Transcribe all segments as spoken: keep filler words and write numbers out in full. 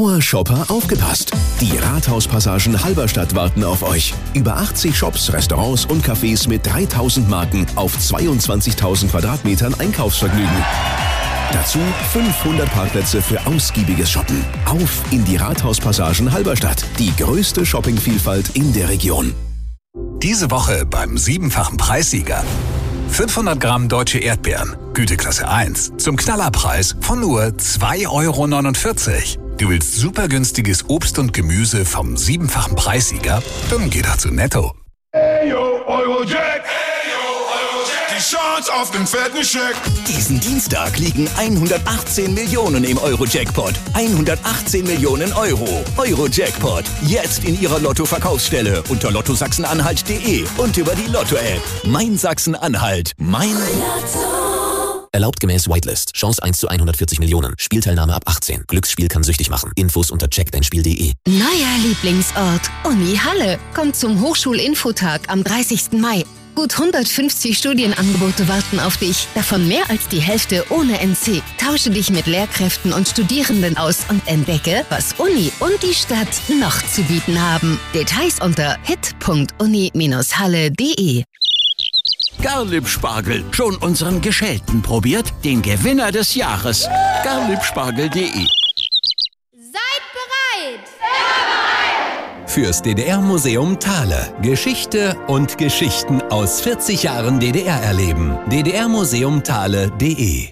Dauershopper aufgepasst! Die Rathauspassagen Halberstadt warten auf euch. Über achtzig Shops, Restaurants und Cafés mit dreitausend Marken auf zweiundzwanzigtausend Quadratmetern Einkaufsvergnügen. Dazu fünfhundert Parkplätze für ausgiebiges Shoppen. Auf in die Rathauspassagen Halberstadt. Die größte Shoppingvielfalt in der Region. Diese Woche beim siebenfachen Preissieger. fünfhundert Gramm deutsche Erdbeeren, Güteklasse eins, zum Knallerpreis von nur zwei Euro neunundvierzig. Du willst super günstiges Obst und Gemüse vom siebenfachen Preissieger? Dann geh doch zu Netto. Hey yo, Eurojack! Die Chance auf den fetten Scheck. Diesen Dienstag liegen hundertachtzehn Millionen im Euro-Jackpot. hundertachtzehn Millionen Euro. Euro-Jackpot. Jetzt in Ihrer Lotto-Verkaufsstelle unter lotto sachsen-anhalt punkt de und über die Lotto-App. Mein Sachsen-Anhalt. Mein Lotto. Erlaubt gemäß Whitelist. Chance eins zu hundertvierzig Millionen. Spielteilnahme ab achtzehn. Glücksspiel kann süchtig machen. Infos unter check dein spiel punkt de. Neuer Lieblingsort. Uni Halle. Kommt zum Hochschulinfotag am dreißigsten Mai. Gut hundertfünfzig Studienangebote warten auf dich, davon mehr als die Hälfte ohne N C. Tausche dich mit Lehrkräften und Studierenden aus und entdecke, was Uni und die Stadt noch zu bieten haben. Details unter hit punkt uni Bindestrich halle punkt de. Garlib-Spargel. Schon unseren Geschälten probiert? Den Gewinner des Jahres. garlibspargel punkt de. Seid bereit! Fürs D D R-Museum Thale. Geschichte und Geschichten aus vierzig Jahren D D R erleben. d d r museum thale punkt de.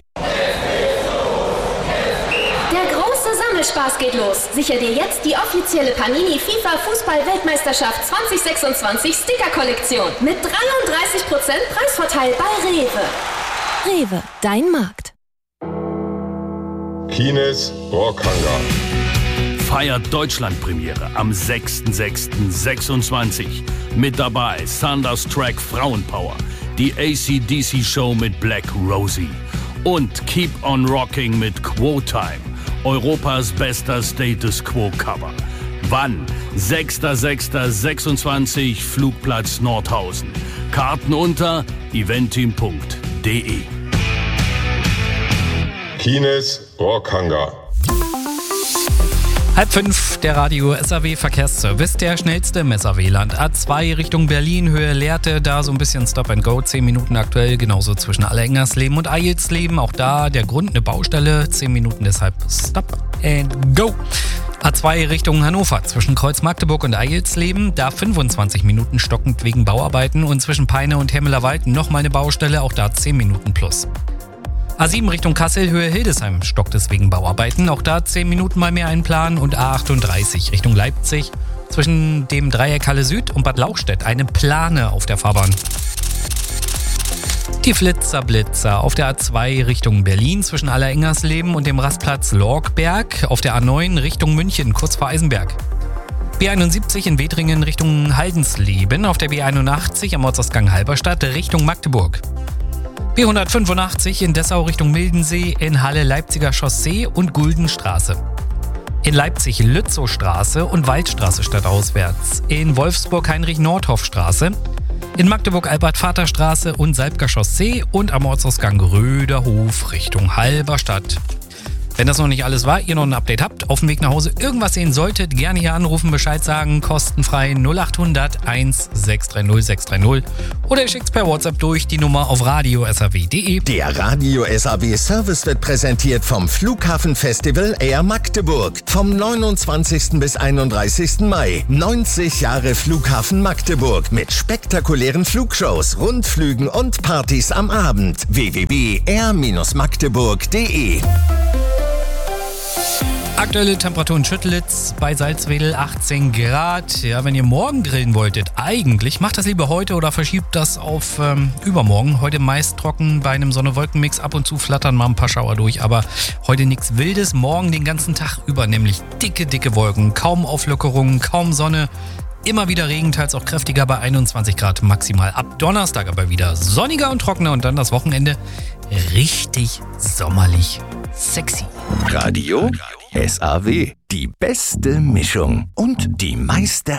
Der große Sammelspaß geht los. Sicher dir jetzt die offizielle Panini FIFA Fußball-Weltmeisterschaft zwanzig sechsundzwanzig Sticker-Kollektion mit dreiunddreißig Prozent Preisvorteil bei Rewe. Rewe, dein Markt. Kines Rockhangar. Feiert Deutschlandpremiere am sechster sechster sechsundzwanzig. Mit dabei Thunderstruck Frauenpower, die A C D C Show mit Black Rosie und Keep on Rocking mit Quo Time, Europas bester Status Quo Cover. Wann? sechster sechster sechsundzwanzig, Flugplatz Nordhausen. Karten unter eventim punkt de. Kines Rockhangar. Halb fünf, der Radio S A W Verkehrsservice, der schnellste im S A W-Land. A zwei Richtung Berlin, Höhe Lehrte, da so ein bisschen Stop and Go, zehn Minuten aktuell, genauso zwischen Allerengersleben und Eilsleben. Auch da der Grund eine Baustelle, zehn Minuten deshalb Stop and Go. A zwei Richtung Hannover, zwischen Kreuz Magdeburg und Eilsleben, da fünfundzwanzig Minuten stockend wegen Bauarbeiten und zwischen Peine und Hemmelerwald nochmal eine Baustelle, auch da zehn Minuten plus. A sieben Richtung Kassel, Höhe Hildesheim, stockt es wegen Bauarbeiten. Auch da zehn Minuten mal mehr einplanen. Und A achtunddreißig Richtung Leipzig, zwischen dem Dreieck Halle Süd und Bad Lauchstädt, eine Plane auf der Fahrbahn. Die Flitzer-Blitzer auf der A zwei Richtung Berlin, zwischen Allerengersleben und dem Rastplatz Lorgberg. Auf der A neun Richtung München, kurz vor Eisenberg. B einundsiebzig in Wedringen Richtung Haldensleben. Auf der B einundachtzig am Ortsausgang Halberstadt Richtung Magdeburg. B hundertfünfundachtzig in Dessau Richtung Mildensee, in Halle Leipziger Chaussee und Guldenstraße. In Leipzig Lützowstraße und Waldstraße stadtauswärts. In Wolfsburg Heinrich-Nordhoff-Straße. In Magdeburg Albert-Vater-Straße und Salbker Chaussee und am Ortsausgang Röderhof Richtung Halberstadt. Wenn das noch nicht alles war, ihr noch ein Update habt, auf dem Weg nach Hause irgendwas sehen solltet, gerne hier anrufen, Bescheid sagen, kostenfrei null achthundert eins sechs drei null sechs drei null oder ihr schickt's per WhatsApp durch die Nummer auf radio s a w punkt de. Der Radio S A W Service wird präsentiert vom Flughafenfestival Air Magdeburg. Vom neunundzwanzigsten bis einunddreißigsten Mai. neunzig Jahre Flughafen Magdeburg mit spektakulären Flugshows, Rundflügen und Partys am Abend. w w w punkt air magdeburg punkt de. Aktuelle Temperatur in Schüttlitz bei Salzwedel achtzehn Grad. Ja, wenn ihr morgen grillen wolltet, eigentlich macht das lieber heute oder verschiebt das auf ähm, übermorgen. Heute meist trocken bei einem Sonne-Wolken-Mix. Ab und zu flattern mal ein paar Schauer durch, aber heute nichts Wildes. Morgen den ganzen Tag über, nämlich dicke, dicke Wolken. Kaum Auflockerungen, kaum Sonne. Immer wieder Regen, teils auch kräftiger bei einundzwanzig Grad maximal. Ab Donnerstag aber wieder sonniger und trockener und dann das Wochenende richtig sommerlich sexy. Radio S A W. Die beste Mischung und die meiste